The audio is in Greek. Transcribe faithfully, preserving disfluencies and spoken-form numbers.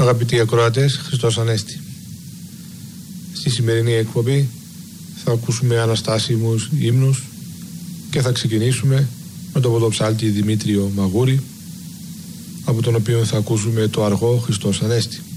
Αγαπητοί ακροατές, Χριστός Ανέστη. Στη σημερινή εκπομπή θα ακούσουμε αναστάσιμους ύμνους και θα ξεκινήσουμε με τον ποδοψάλτη Δημήτριο Μαγούρη, από τον οποίο θα ακούσουμε το αργό Χριστός Ανέστη.